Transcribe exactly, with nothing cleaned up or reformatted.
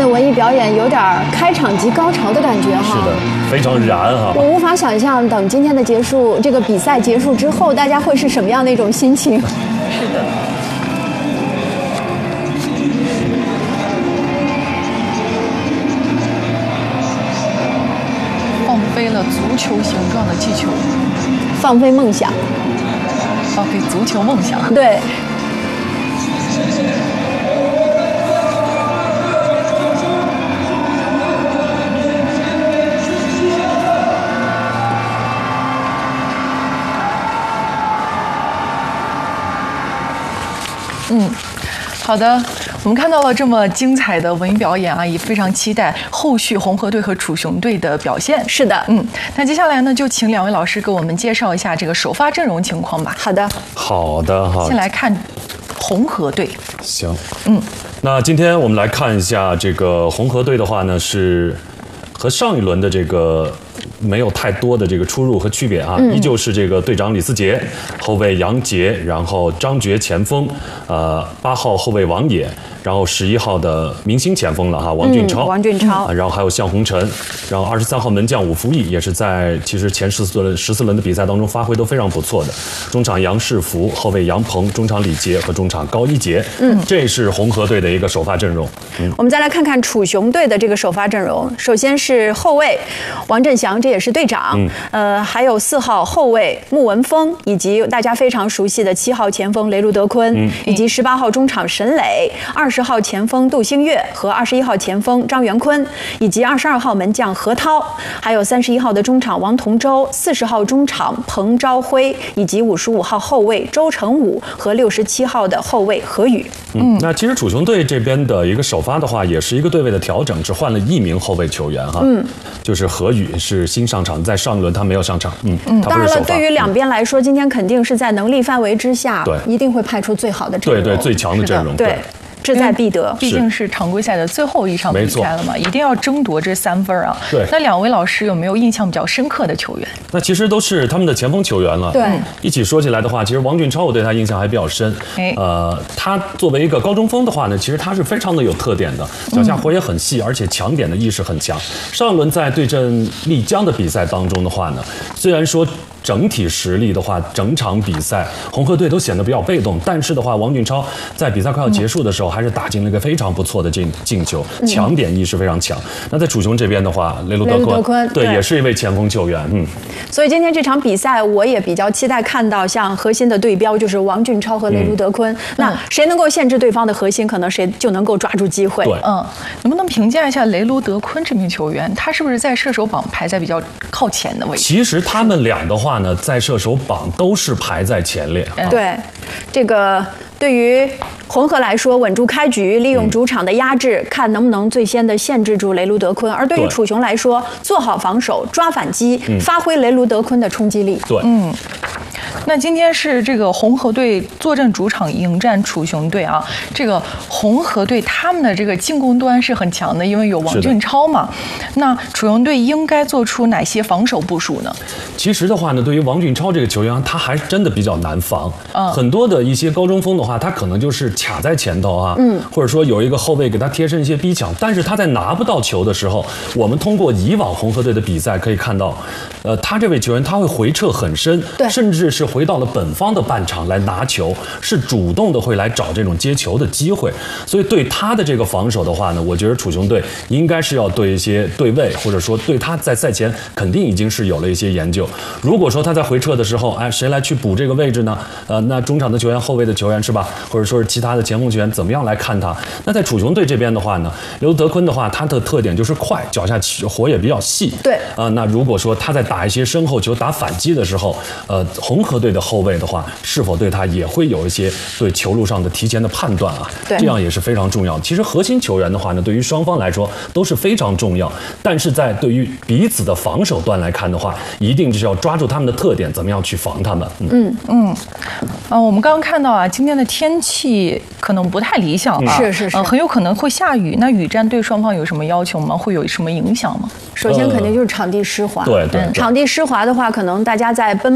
的文艺表演有点开场即高潮的感觉哈。 是的，非常燃哈。 我无法想象，等今天的结束，这个比赛结束之后，大家会是什么样的一种心情？ 是的。放飞了足球形状的气球， 放飞梦想， 放飞足球梦想。 对。 嗯，好的，我们看到了这么精彩的文艺表演啊，也非常期待后续红河队和楚雄队的表现。 是的， 嗯，那接下来呢，就请两位老师给我们介绍一下这个首发阵容情况吧。 好的， 好的，好。 先来看红河队。 行， 嗯， 那今天我们来看一下这个红河队的话呢，是和上一轮的这个。没有太多的这个出入和区别啊，嗯、依旧是这个队长李思杰，后卫杨杰，然后张觉前锋，呃，八号后卫王野，然后十一号的明星前锋了哈，王俊超， 嗯、王俊超、 呃，然后还有向鸿辰，然后二十三号门将武福义也是在其实前十四轮十四轮的比赛当中发挥都非常不错的，中场杨世福，后卫杨鹏，中场李杰和中场高一杰，嗯，这是红河队的一个首发阵容。嗯， 我们再来看看楚雄队的这个首发阵容，首先是后卫王振祥，这也是队长，嗯、呃，还有四号后卫穆文峰，以及大家非常熟悉的七号前锋雷卢德昆，嗯、以及十八号中场沈磊，二十号前锋杜星月和二十一号前锋张元坤，以及二十二号门将何涛，还有三十一号的中场王同舟，四十号中场彭昭辉，以及五十五号后卫周成武和六十七号的后卫何宇。 嗯，那其实楚雄队这边的一个首发的话，也是一个队位的调整，只换了一名后卫球员哈，嗯，就是何宇是新上场，在上一轮他没有上场，嗯嗯， 当然了，对于两边来说，今天肯定是在能力范围之下，对，一定会派出最好的阵容， 对对，最强的阵容， 对。志在必得， 毕竟是常规赛的最后一场比赛了嘛，一定要争夺这三分啊。 对， 那两位老师有没有印象比较深刻的球员？ 那其实都是他们的前锋球员了。 对， 一起说起来的话，其实王俊超我对他印象还比较深。哎，呃，他作为一个高中锋的话呢，其实他是非常的有特点的，脚下活也很细，而且抢点的意识很强。上一轮在对阵丽江的比赛当中的话呢，虽然说。整体实力的话，整场比赛红河队都显得比较被动，但是的话，王俊超在比赛快要结束的时候，还是打进了一个非常不错的进进球，抢点意识非常强。那在楚雄这边的话，雷卢德昆，德昆对，也是一位前锋球员，嗯。 所以今天这场比赛，我也比较期待看到像核心的对标就是王俊超和雷卢德昆，嗯、那谁能够限制对方的核心，可能谁就能够抓住机会。 对， 嗯，能不能评价一下雷卢德昆这名球员，他是不是在射手榜排在比较靠前的位置？ 其实他们俩的话。呢，在射手榜都是排在前列。 啊、对，这个对于红河来说，稳住开局，利用主场的压制，嗯、看能不能最先的限制住雷卢德昆；而对于楚雄来说，做好防守，抓反击，嗯、发挥雷卢德昆的冲击力。 对， 嗯。那今天是这个红河队坐镇主场迎战楚雄队啊，这个红河队他们的这个进攻端是很强的，因为有王俊超嘛。那楚雄队应该做出哪些防守部署呢？ 其实的话呢，对于王俊超这个球员，他还真的比较难防。嗯，很多的一些高中锋的话，他可能就是卡在前头啊，嗯，或者说有一个后卫给他贴身一些逼抢，但是他在拿不到球的时候，我们通过以往红河队的比赛可以看到，呃，他这位球员他会回撤很深， 对， 甚至是回到了本方的半场来拿球，是主动的会来找这种接球的机会。所以对他的这个防守的话呢，我觉得楚雄队应该是要对一些对位，或者说对他在赛前肯定已经是有了一些研究。如果说他在回撤的时候，哎，谁来去补这个位置呢？呃，那中场的球员、后卫的球员是吧？或者说是其他的前锋球员怎么样来看他？那在楚雄队这边的话呢，刘德坤的话，他的特点就是快，脚下活也比较细。 对啊、呃，那如果说他在打一些身后球、打反击的时候，呃，红河队的后卫的话，是否对他也会有一些对球路上的提前的判断啊？ 对， 这样也是非常重要。其实核心球员的话呢，对于双方来说都是非常重要，但是在对于彼此的防守端来看的话，一定就是要抓住他们的特点，怎么样去防他们。嗯嗯嗯，啊，我们刚刚看到啊，今天的天气可能不太理想啊， 是是是， 呃，很有可能会下雨。那雨战对双方有什么要求吗？会有什么影响吗？ 首先肯定就是场地湿滑。 对对， 场地湿滑的话，可能大家在奔